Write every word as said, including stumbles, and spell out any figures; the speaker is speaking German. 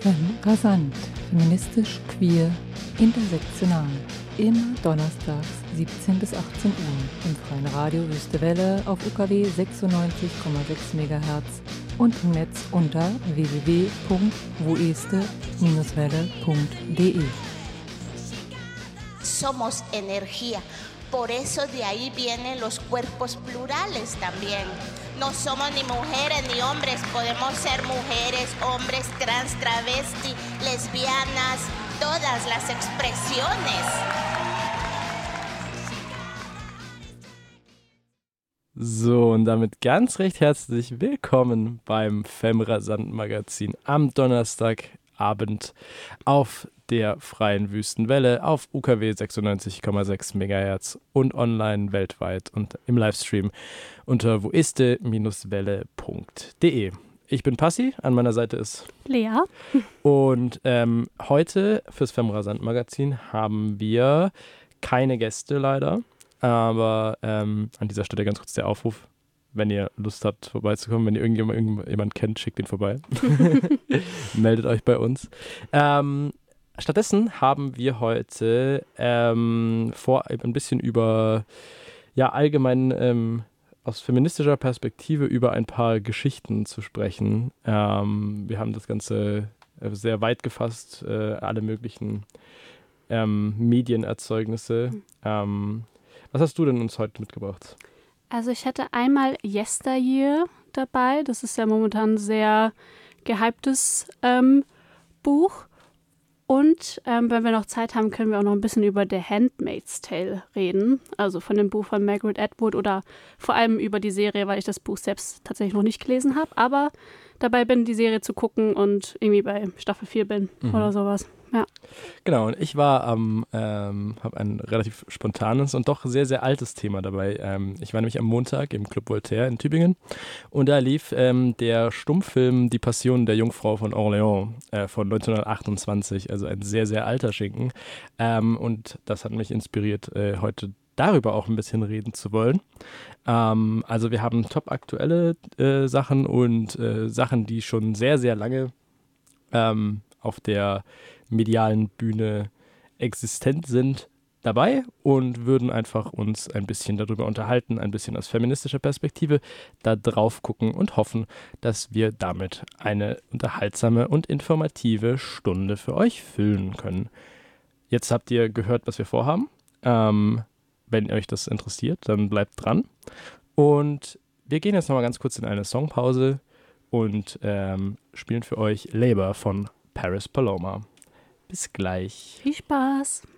Femme rasant, feministisch, queer, intersektional. Immer donnerstags siebzehn bis achtzehn Uhr im freien Radio Wüste Welle auf U K W sechsundneunzig Komma sechs Megahertz und im Netz unter w w w punkt woeste Bindestrich welle punkt de. Somos energía. Por eso de ahí vienen los cuerpos plurales también. No somos ni mujeres ni hombres, podemos ser mujeres, hombres, trans, travesti, lesbianas, todas las expresiones. So, und damit ganz recht herzlich willkommen beim Femme rasant Magazin am Donnerstagabend auf der freien Wüstenwelle auf U K W sechsundneunzig Komma sechs Megahertz und online weltweit und im Livestream unter woeste Bindestrich welle punkt de. Ich bin Passi, an meiner Seite ist Lea. Und ähm, heute fürs Femme rasant Magazin haben wir keine Gäste leider, aber ähm, an dieser Stelle ganz kurz der Aufruf: Wenn ihr Lust habt, vorbeizukommen, wenn ihr irgendjemand, irgendjemand kennt, schickt ihn vorbei. Meldet euch bei uns. Ähm, stattdessen haben wir heute ähm, vor, ein bisschen über, ja, allgemein ähm, aus feministischer Perspektive über ein paar Geschichten zu sprechen. Ähm, wir haben das Ganze sehr weit gefasst, äh, alle möglichen ähm, Medienerzeugnisse. Ähm, was hast du denn uns heute mitgebracht? Also ich hätte einmal Yesteryear dabei. Das ist ja momentan ein sehr gehyptes ähm, Buch. Und ähm, wenn wir noch Zeit haben, können wir auch noch ein bisschen über The Handmaid's Tale reden. Also von dem Buch von Margaret Atwood oder vor allem über die Serie, weil ich das Buch selbst tatsächlich noch nicht gelesen habe. Aber dabei bin, die Serie zu gucken und irgendwie bei Staffel vier bin mhm. oder sowas. Ja. Genau, und ich war am, ähm, habe ein relativ spontanes und doch sehr, sehr altes Thema dabei. Ähm, ich war nämlich am Montag im Club Voltaire in Tübingen und da lief ähm, der Stummfilm Die Passion der Jungfrau von Orléans äh, von neunzehnhundertachtundzwanzig, also ein sehr, sehr alter Schinken. Ähm, und das hat mich inspiriert, äh, heute darüber auch ein bisschen reden zu wollen. Ähm, also wir haben top aktuelle äh, Sachen und äh, Sachen, die schon sehr, sehr lange ähm, auf der medialen Bühne existent sind, dabei und würden einfach uns ein bisschen darüber unterhalten, ein bisschen aus feministischer Perspektive da drauf gucken und hoffen, dass wir damit eine unterhaltsame und informative Stunde für euch füllen können. Jetzt habt ihr gehört, was wir vorhaben. Ähm, wenn euch das interessiert, dann bleibt dran. Und wir gehen jetzt nochmal ganz kurz in eine Songpause und ähm, spielen für euch Labor von Paris Paloma. Bis gleich. Viel Spaß.